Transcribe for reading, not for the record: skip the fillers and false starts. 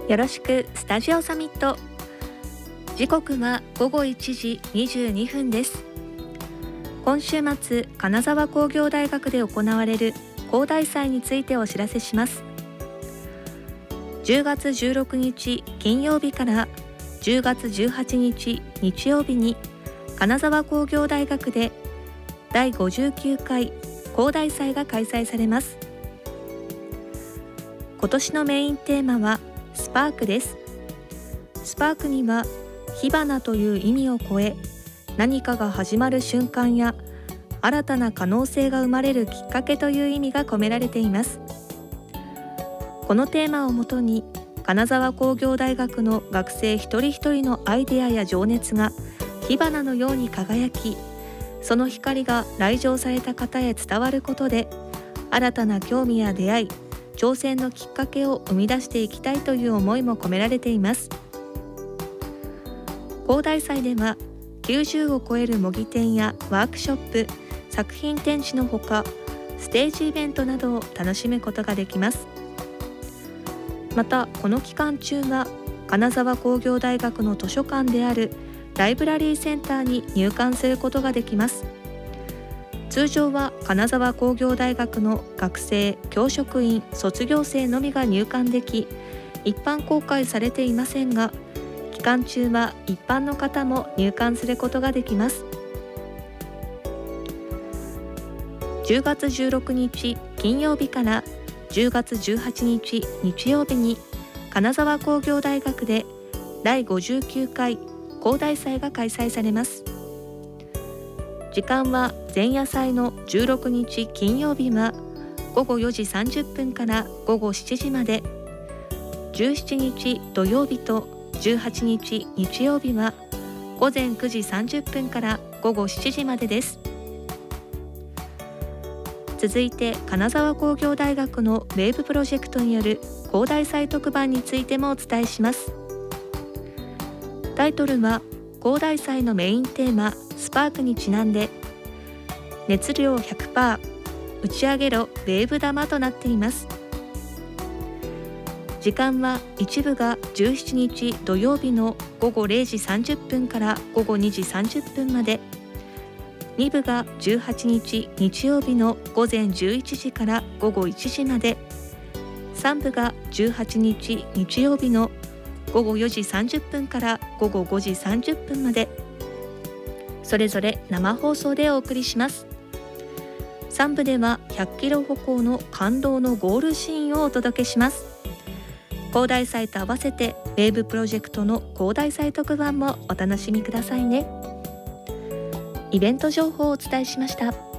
よろしくスタジオサミット。時刻は午後1時22分です。今週末、金沢工業大学で行われる工大祭についてお知らせします。10月16日金曜日から10月18日日曜日に金沢工業大学で第59回工大祭が開催されます。今年のメインテーマはスパークです。スパークには火花という意味を超え、何かが始まる瞬間や新たな可能性が生まれるきっかけという意味が込められています。このテーマをもとに金沢工業大学の学生一人一人のアイデアや情熱が火花のように輝き、その光が来場された方へ伝わることで、新たな興味や出会い、挑戦のきっかけを生み出していきたいという思いも込められています。工大祭では90を超える模擬店やワークショップ、作品展示のほか、ステージイベントなどを楽しむことができます。またこの期間中は金沢工業大学の図書館であるライブラリーセンターに入館することができます。通常は金沢工業大学の学生、教職員、卒業生のみが入館でき、一般公開されていませんが、期間中は一般の方も入館することができます。10月16日金曜日から10月18日日曜日に金沢工業大学で第59回工大祭が開催されます。時間は前夜祭の16日金曜日は午後4時30分から午後7時まで、17日土曜日と18日日曜日は午前9時30分から午後7時までです。続いて金沢工業大学のウェーブプロジェクトによる工大祭特番についてもお伝えします。タイトルは工大祭のメインテーマスパークにちなんで、熱量 100%、 打ち上げろウェーブ玉となっています。時間は一部が17日土曜日の午後0時30分から午後2時30分まで、2部が18日日曜日の午前11時から午後1時まで、3部が18日日曜日の午後4時30分から午後5時30分まで、それぞれ生放送でお送りします。3部では100キロ歩行の感動のゴールシーンをお届けします。工大祭と合わせてウェーブプロジェクトの工大祭特番もお楽しみくださいね。イベント情報をお伝えしました。